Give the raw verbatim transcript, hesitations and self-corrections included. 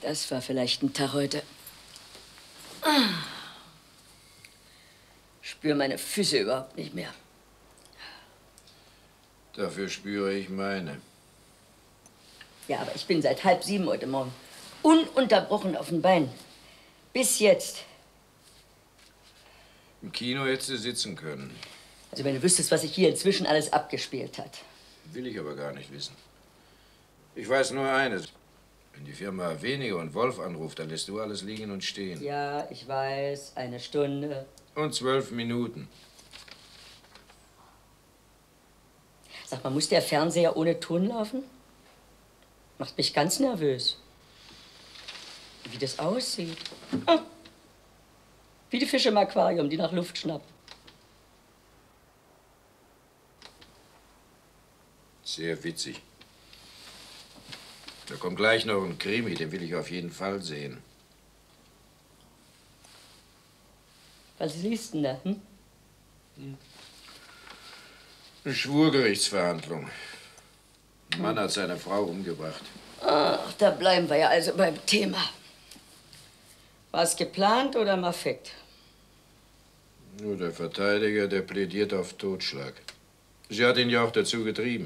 Das war vielleicht ein Tag heute. Ich spüre meine Füße überhaupt nicht mehr. Dafür spüre ich meine. Ja, aber ich bin seit halb sieben heute Morgen ununterbrochen auf den Beinen. Bis jetzt. Im Kino hättest du sitzen können. Also wenn du wüsstest, was sich hier inzwischen alles abgespielt hat. Will ich aber gar nicht wissen. Ich weiß nur eines. Wenn die Firma Weniger und Wolf anruft, dann lässt du alles liegen und stehen. Ja, ich weiß. Eine Stunde. Und zwölf Minuten. Sag mal, muss der Fernseher ohne Ton laufen? Macht mich ganz nervös. Wie das aussieht. Ah. Wie die Fische im Aquarium, die nach Luft schnappen. Sehr witzig. Da kommt gleich noch ein Krimi, den will ich auf jeden Fall sehen. Was liest denn da, hm? Hm. Eine Schwurgerichtsverhandlung. Ein Mann hat seine Frau umgebracht. Ach, da bleiben wir ja also beim Thema. War es geplant oder im Affekt? Nur der Verteidiger, der plädiert auf Totschlag. Sie hat ihn ja auch dazu getrieben.